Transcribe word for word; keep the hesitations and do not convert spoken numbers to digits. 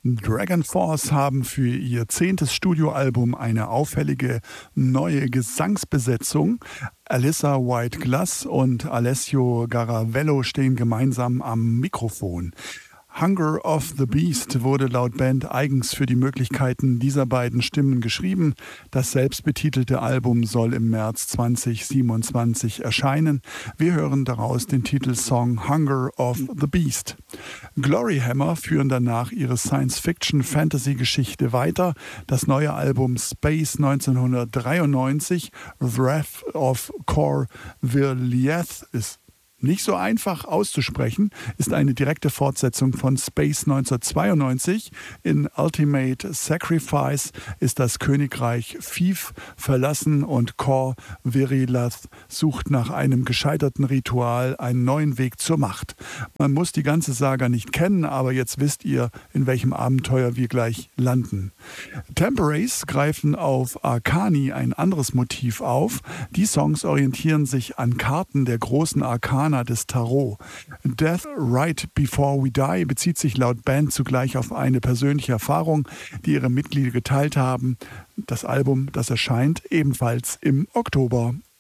Dragon Force haben für ihr zehntes Studioalbum eine auffällige neue Gesangsbesetzung. Alyssa White Glass und Alessio Garavello stehen gemeinsam am Mikrofon. Hunger of the Beast wurde laut Band eigens für die Möglichkeiten dieser beiden Stimmen geschrieben. Das selbstbetitelte Album soll im März zwanzig siebenundzwanzig erscheinen. Wir hören daraus den Titelsong Hunger of the Beast. Gloryhammer führen danach ihre Science-Fiction-Fantasy-Geschichte weiter. Das neue Album Space neunzehnhundertdreiundneunzig, Wrath of Kor Virlieth, ist nicht so einfach auszusprechen, ist eine direkte Fortsetzung von Space neunzehnhundertzweiundneunzig. In Ultimate Sacrifice ist das Königreich Fief verlassen und Kor Virlieth sucht nach einem gescheiterten Ritual einen neuen Weg zur Macht. Man muss die ganze Saga nicht kennen, aber jetzt wisst ihr, in welchem Abenteuer wir gleich landen. Temperace greifen auf Arcani ein anderes Motiv auf. Die Songs orientieren sich an Karten der großen Arkane des Tarot. Death Right Before We Die bezieht sich laut Band zugleich auf eine persönliche Erfahrung, die ihre Mitglieder geteilt haben. Das Album, das erscheint ebenfalls im Oktober.